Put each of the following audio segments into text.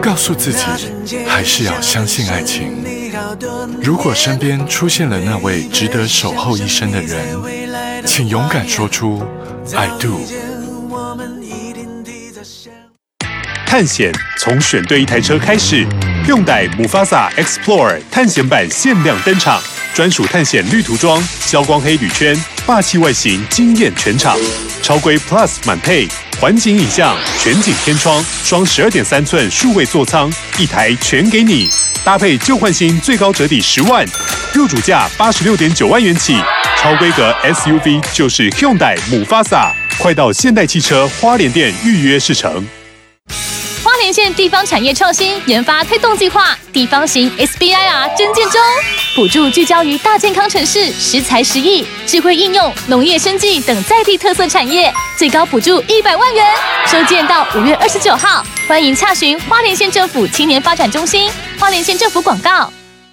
告诉自己还是要相信爱情。如果身边出现了那位值得守候一生的人，请勇敢说出 I do。 探险从选对一台车开始，用代 Mufasa Explorer 探险版限量登场，专属探险绿涂装，消光黑铝圈，霸气外形惊艳全场。超规 Plus 满配，环景影像，全景天窗，双12.3寸数位座舱，一台全给你。搭配旧换新，最高折抵10万，入主价86.9万元起。超规格 SUV 就是 Hyundai Mufasa， 快到现代汽车花莲店预约试乘。 花莲县地方产业创新研发推动计划地方型 SBIR 征件中，补助聚焦于大健康城市、食材实益、智慧应用、农业生技等在地特色产业，最高补助100万元。收件到5月29号，欢迎洽询花莲县政府青年发展中心。花莲县政府广告。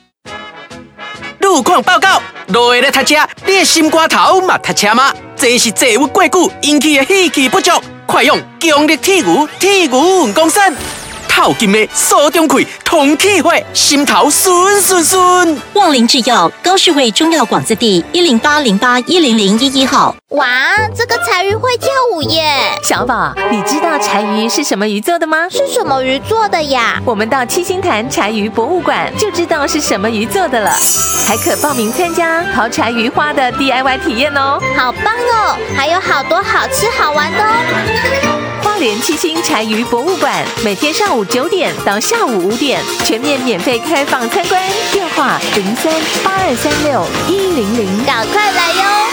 路况报告，落雨咧塞车，你的心肝头嘛塞车吗？这是坐郁过久引起的气气不足。快用强力铁牛运功散，透金的锁中开，通气化，心头顺。 旺林制药高士卫中药广字第10808100111号。 哇，这个柴鱼会跳舞耶！ 小宝，你知道柴鱼是什么鱼做的吗？ 是什么鱼做的呀？ 我们到七星潭柴鱼博物馆就知道是什么鱼做的了，还可报名参加刨柴鱼花的 DIY 体验哦。 好棒哦，还有好多好吃好玩的哦。 花莲七星柴鱼博物馆每天上午9点到下午5点，全面免费开放参观，电话0382361000， 赶快来哟！